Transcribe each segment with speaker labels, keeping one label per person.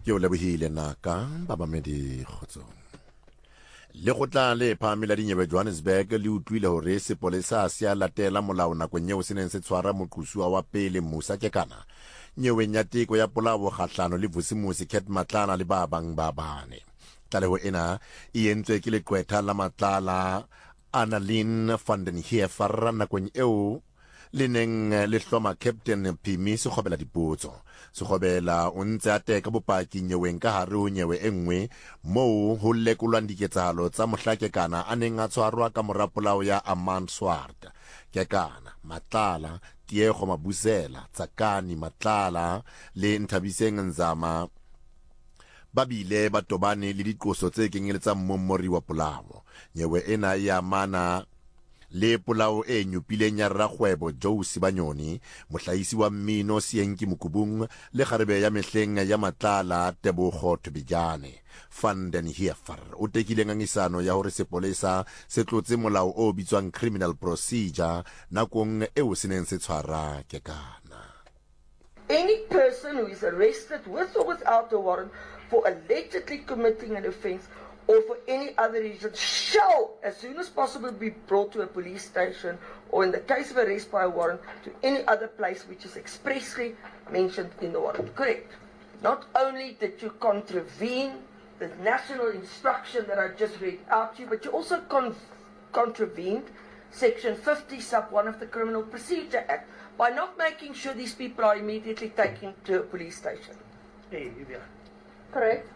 Speaker 1: ke o lebohile naka babamedi kgotsong le gotla le phamela dinyewe Johannesburg le utlwile hore sepolesa se a latela molao nakong eo se neng se tshwara moqosua wa pele Musa Kekana nyeweng ya teko ya polao kgahlano le Vusimusi Cat Matlala le ba bang ba bane. Tlaleho ena e entswe ke leqwetha la Matlala Annalyn van den Heever nakong eo le neng le hloma Captain Phimi Sekgobela dipotso. Sekgobela o ntse a teka bopaki nyeweng ka hare ho nyewe e nngwe moo ho lekolwang diketsahalo tsa Mohlakekana a neng a tshwarwa ka mora polao ya Amanzimtoti. Kekana, Matlala, Tiego Mabusela, Tsakani, Matlala le Nthabiseng Nzama ba bile ba tobane le diqoso tse kenyeletsang mommori wa polao. Nyewe ena e amana le polao e nyupileng ya rakgwebo Joe Sibanyoni, mohlahisi wa mmino Sienki Mukubung le kgarebe ya mehleng ya Matlala Tebogo Thobijane. Van den Heever o tekile ngangisano ya hore sepolesa se tlotse molao o bitswang criminal procedure nakong eo se neng se tshwara Kekana.
Speaker 2: Any person who is arrested with or without a warrant for allegedly committing an offence or for any other reason shall, as soon as possible, be brought to a police station or, in the case of arrest by a warrant, to any other place which is expressly mentioned in the warrant. Correct. Not only did you contravene the national instruction that I just read out to you, but you also contravened Section 50, Sub 1 of the Criminal Procedure Act by not making sure these people are immediately taken to a police station. Correct.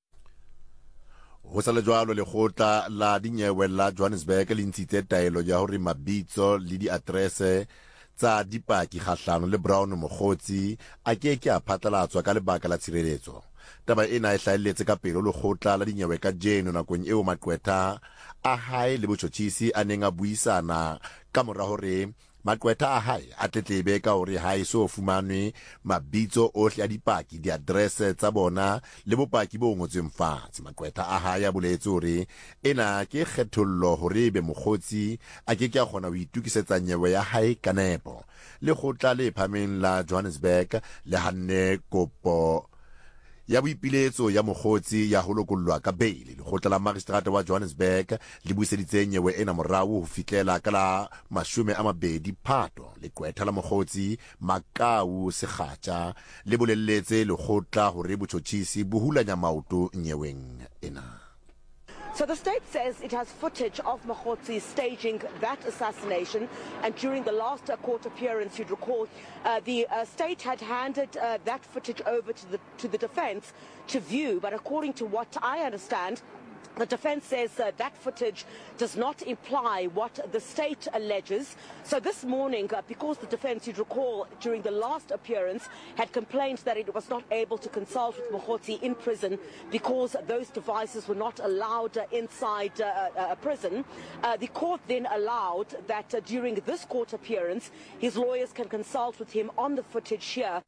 Speaker 1: Ho sa le jwalo lekgotla la dinyewe la Johannesburg le ntshitse taelo ya hore mabitso le diadrese tsa dipaki kgahlano le Brown Mokgotsi a keke a phatlalatswa ka lebaka la tshireletso. Taba ena e hlahelletse ka pelo lekgotla la dinyewe ka jeno nakong eo maqwetha a hae le botjhotjhisi a neng a buisana ka mora hore maqwetha a hae a tletlebe ka hore ha e so fumanwe mabitso ohle a dipaki diadrese tsa bona le bopaki bo ngotsweng fatshe. Maqwetha a hae a boletse hore ena ke kgethollo hore be Mokgotsi a ke a kgona ho itukisetsa nyewe ya hae ka nepo. Lekgotla le phameng la Johannesburg le hanne kopo ya boipiletso ya Mokgotsi ya ho lokollwa ka beili. Lekgotla la magistrate wa Johannesburg le buiseditse nyewe ena morao ho fihlela ka la 20 Phato. Leqwetha la Mokgotsi Makau Sekgatja le bolelletse lekgotla hore botjhotjhisi bo hulanya maoto nyeweng ena.
Speaker 3: So the state says it has footage of Mokgotsi staging that assassination, and during the last court appearance, you'd recall, the state had handed that footage over to the defence to view, but according to what I understand, the defence says that footage does not imply what the state alleges. So this morning, because the defence, you'd recall, during the last appearance, had complained that it was not able to consult with Mokgotsi in prison because those devices were not allowed inside a prison, the court then allowed that during this court appearance, his lawyers can consult with him on the footage here.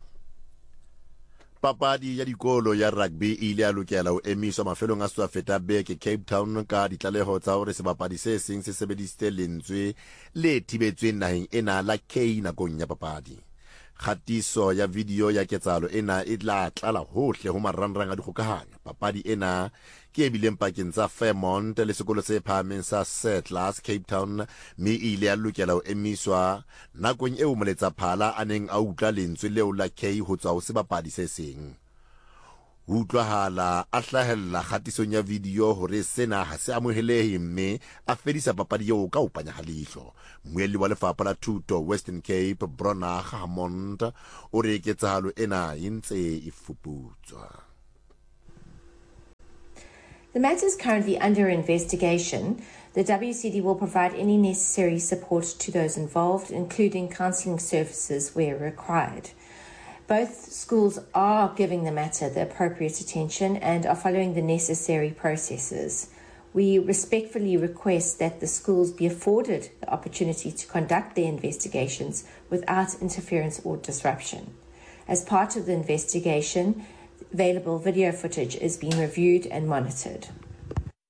Speaker 1: Papadi ya dikolo ya rugby ile a lokela ho emiswa mafelong a sa feta beke Cape Town ka ditlaleho tsa hore sebapadi se seng se sebedisitse lentswe le thibetsweng naheng ena la K nakong ya papadi. Khatiso ya video ya ketsahalo ena e tla tlala hohle ho marangrang a dikgokahanyo. Papadi ena ke ebileng pakeng tsa Fairmont le sekolo se phahameng sa Settlers Cape Town, mme ile a lokela ho emiswa nakong eo moletsaphala a neng a utlwa lentswe leo la K ho tswa ho sebapadi se seng. Ho utlwahala a hlahella khatisong ya video hore sena ha se amohelehe, mme a fedisa papadi eo ka ho panya halihlo. Moeli wa lefapha la thuto Western Cape Brona Hammond o re ketsahalo ena e ntse e fuputswa.
Speaker 4: The matter is currently under investigation. The WCD will provide any necessary support to those involved, including counselling services where required. Both schools are giving the matter the appropriate attention and are following the necessary processes. We respectfully request that the schools be afforded the opportunity to conduct their investigations without interference or disruption. As part of the investigation, available video footage is being reviewed and monitored.